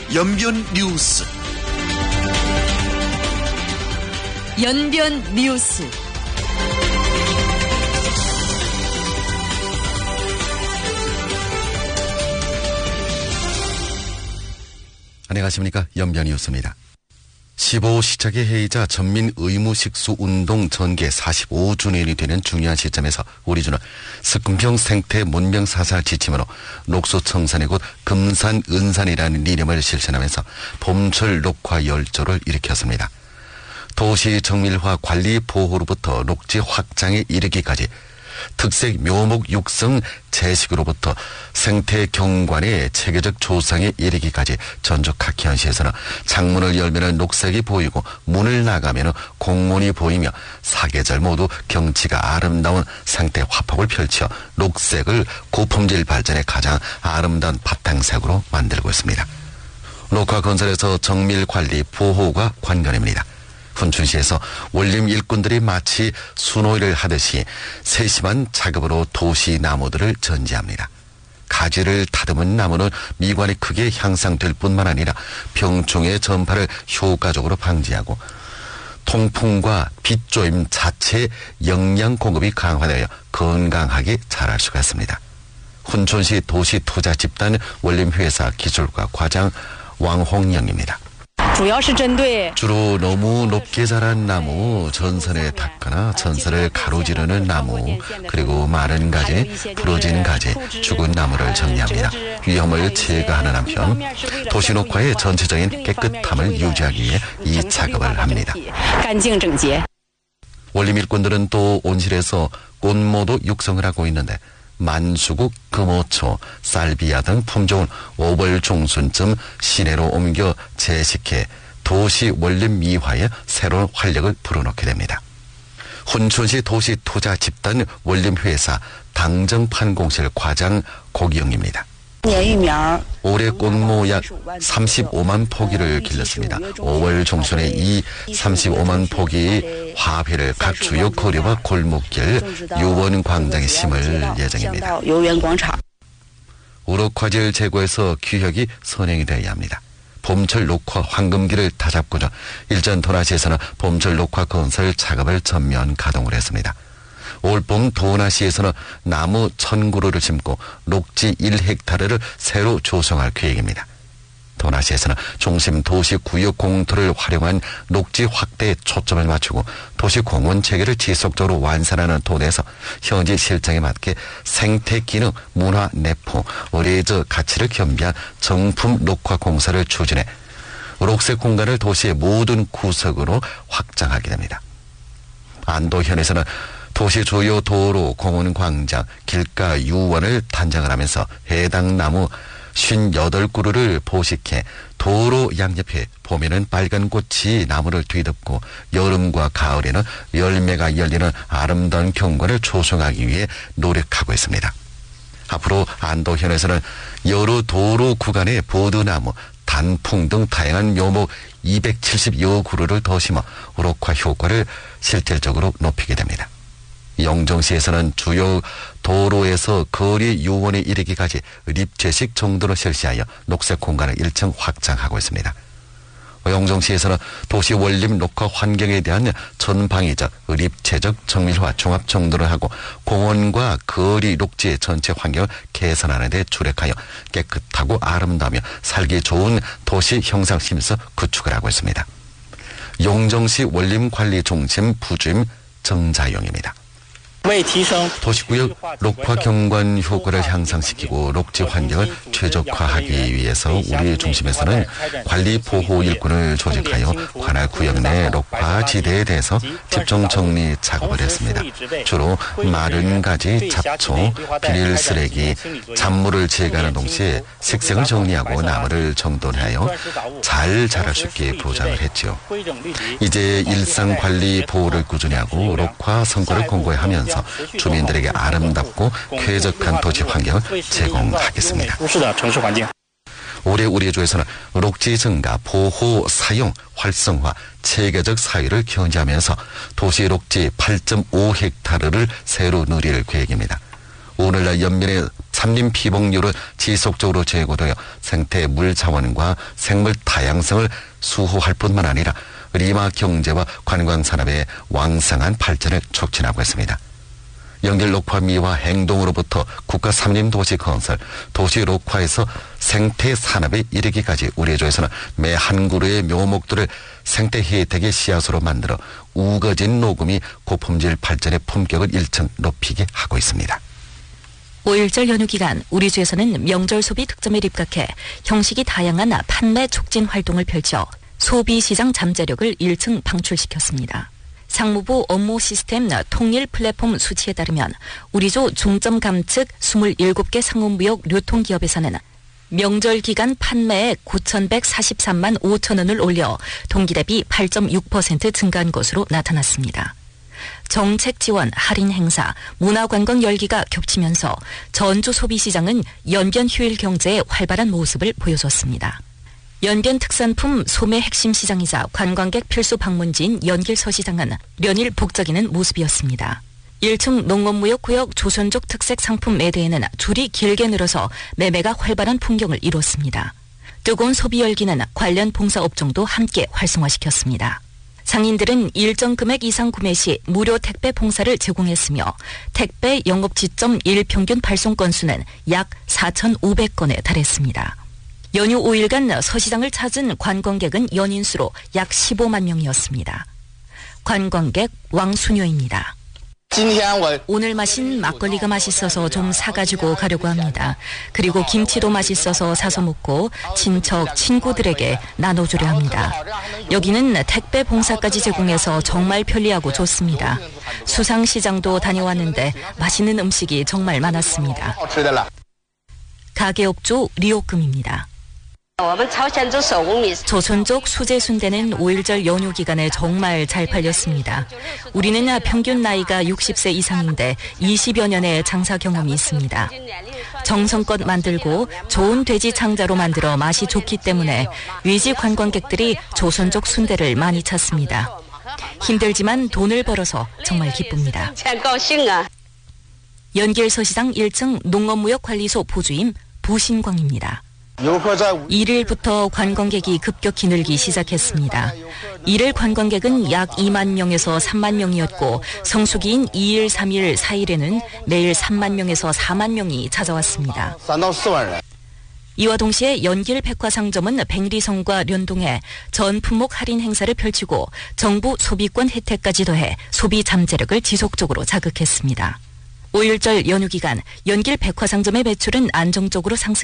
연변 뉴스. 연변 뉴스. 안녕하십니까. 연변 뉴스입니다. 15 시작의 해이자 전민 의무식수 운동 전개 45주년이 되는 중요한 시점에서 우리 주는 석금평 생태 문명사살 지침으로 녹수청산의 곳 금산 은산이라는 이름을 실천하면서 봄철 녹화 열조를 일으켰습니다. 도시 정밀화 관리 보호로부터 녹지 확장에 이르기까지 특색 묘목 육성 재식으로부터 생태 경관의 체계적 조성에 이르기까지 전주 카키안시에서는 창문을 열면 녹색이 보이고 문을 나가면 공원이 보이며 사계절 모두 경치가 아름다운 생태 화폭을 펼쳐 녹색을 고품질 발전의 가장 아름다운 바탕색으로 만들고 있습니다. 녹화 건설에서 정밀 관리 보호가 관건입니다. 훈춘시에서 원림 일꾼들이 마치 수노일을 하듯이 세심한 작업으로 도시 나무들을 전지합니다. 가지를 다듬은 나무는 미관이 크게 향상될 뿐만 아니라 병충해 전파를 효과적으로 방지하고 통풍과 빛조임 자체의 영양 공급이 강화되어 건강하게 자랄 수가 있습니다. 훈춘시 도시투자집단 원림회사 기술과 과장 왕홍영입니다. 주로 너무 높게 자란 나무, 전선에 닿거나 전선을 가로지르는 나무, 그리고 마른 가지, 부러진 가지, 죽은 나무를 정리합니다. 위험을 제거하는 한편 도시녹화의 전체적인 깨끗함을 유지하기 위해 이 작업을 합니다. 원림 일꾼들은 또 온실에서 꽃모도 육성을 하고 있는데 만수국, 금오초, 살비아 등 품종을 5월 중순쯤 시내로 옮겨 재식해 도시 원림 미화에 새로운 활력을 불어넣게 됩니다. 훈춘시 도시투자집단 원림회사 당정판공실 과장 고기영입니다. 올해 꽃모 약 35만 포기를 길렀습니다. 5월 중순에 이 35만 포기 화훼를 각 주요 거리와 골목길 유원 광장에 심을 예정입니다. 우럭화질 제거해서 규격이 선행이 되어야 합니다. 봄철 녹화 황금기를 다잡고자 일전 도나시에서는 봄철 녹화 건설 작업을 전면 가동을 했습니다. 올봄 도나시에서는 나무 1000그루를 심고 녹지 1헥타르를 새로 조성할 계획입니다. 도나시에서는 중심 도시구역 공터를 활용한 녹지 확대에 초점을 맞추고 도시공원 체계를 지속적으로 완善하는 도내에서 현지 실정에 맞게 생태기능, 문화 내포, 의례적 가치를 겸비한 정품 녹화 공사를 추진해 녹색 공간을 도시의 모든 구석으로 확장하게 됩니다. 안도현에서는 도시 주요 도로, 공원 광장, 길가 유원을 단장을 하면서 해당 나무 58그루를 포식해 도로 양옆에 봄에는 빨간 꽃이 나무를 뒤덮고 여름과 가을에는 열매가 열리는 아름다운 경관을 조성하기 위해 노력하고 있습니다. 앞으로 안도현에서는 여러 도로 구간에 보드나무, 단풍 등 다양한 묘목 270여 그루를 더 심어 우럭화 효과를 실질적으로 높이게 됩니다. 영종시에서는 주요 도로에서 거리 유원에 이르기까지 립재식 정도로 실시하여 녹색 공간을 1층 확장하고 있습니다. 영종시에서는 도시 원림 녹화 환경에 대한 전방위적, 립체적 정밀화 종합 정도를 하고 공원과 거리 녹지의 전체 환경을 개선하는 데 주력하여 깨끗하고 아름다우며 살기 좋은 도시 형상 심서 구축을 하고 있습니다. 영종시 원림관리 중심 부주임 정자영입니다. 도시구역 녹화 경관 효과를 향상시키고 녹지 환경을 최적화하기 위해서 우리 중심에서는 관리 보호 일꾼을 조직하여 관할 구역 내 녹화 지대에 대해서 집중 정리 작업을 했습니다. 주로 마른 가지, 잡초, 비닐 쓰레기, 잔물을 제거하는 동시에 색색을 정리하고 나무를 정돈하여 잘 자랄 수 있게 보장을 했죠. 이제 일상 관리 보호를 꾸준히 하고 녹화 성과를 공고히 하면서 주민들에게 아름답고 쾌적한 도시 환경을 제공하겠습니다. 올해 우리 주에서는 녹지 증가, 보호, 사용, 활성화, 체계적 사유를 견지하면서 도시 녹지 8.5헥타르를 새로 누릴 계획입니다. 오늘날 연변의 산림 피복류를 지속적으로 제고되어 생태 물 자원과 생물 다양성을 수호할 뿐만 아니라 리마 경제와 관광 산업의 왕성한 발전을 촉진하고 있습니다. 연길 녹화 미화 행동으로부터 국가 산림 도시 건설, 도시 녹화에서 생태 산업에 이르기까지 우리 조에서는 매 한 그루의 묘목들을 생태 혜택의 씨앗으로 만들어 우거진 녹음이 고품질 발전의 품격을 1층 높이게 하고 있습니다. 5.1절 연휴 기간 우리 주에서는 명절 소비 특점에 입각해 형식이 다양한 판매 촉진 활동을 펼쳐 소비시장 잠재력을 1층 방출시켰습니다. 상무부 업무 시스템 통일 플랫폼 수치에 따르면 우리조 중점 감측 27개 상업무역 유통기업에서는 명절 기간 판매액 9,143만 5천 원을 올려 동기 대비 8.6% 증가한 것으로 나타났습니다. 정책 지원, 할인 행사, 문화관광 열기가 겹치면서 전주 소비시장은 연변 휴일 경제의 활발한 모습을 보여줬습니다. 연변 특산품 소매 핵심 시장이자 관광객 필수 방문지인 연길 서시장은 연일 북적이는 모습이었습니다. 1층 농업무역구역 조선족 특색 상품 매대에는 줄이 길게 늘어서 매매가 활발한 풍경을 이뤘습니다. 뜨거운 소비 열기는 관련 봉사업종도 함께 활성화시켰습니다. 상인들은 일정 금액 이상 구매 시 무료 택배 봉사를 제공했으며 택배 영업 지점 일평균 발송 건수는 약 4,500건에 달했습니다. 연휴 5일간 서시장을 찾은 관광객은 연인수로 약 15만 명이었습니다. 관광객 왕순효입니다. 오늘 마신 막걸리가 맛있어서 좀 사가지고 가려고 합니다. 그리고 김치도 맛있어서 사서 먹고 친척, 친구들에게 나눠주려 합니다. 여기는 택배 봉사까지 제공해서 정말 편리하고 좋습니다. 수상시장도 다녀왔는데 맛있는 음식이 정말 많았습니다. 가게업주 리오금입니다. 조선족 수제 순대는 5.1절 연휴 기간에 정말 잘 팔렸습니다. 우리는 평균 나이가 60세 이상인데 20여 년의 장사 경험이 있습니다. 정성껏 만들고 좋은 돼지 창자로 만들어 맛이 좋기 때문에 외지 관광객들이 조선족 순대를 많이 찾습니다. 힘들지만 돈을 벌어서 정말 기쁩니다. 연길 서시장 1층 농업무역관리소 보주임 부신광입니다. 1일부터 관광객이 급격히 늘기 시작했습니다. 1일 관광객은 약 2만 명에서 3만 명이었고 성수기인 2일, 3일, 4일에는 매일 3만 명에서 4만 명이 찾아왔습니다. 이와 동시에 연길 백화상점은 백리성과 연동해 전 품목 할인 행사를 펼치고 정부 소비권 혜택까지 더해 소비 잠재력을 지속적으로 자극했습니다. 5.1절 연휴 기간 연길 백화상점의 매출은 안정적으로 상승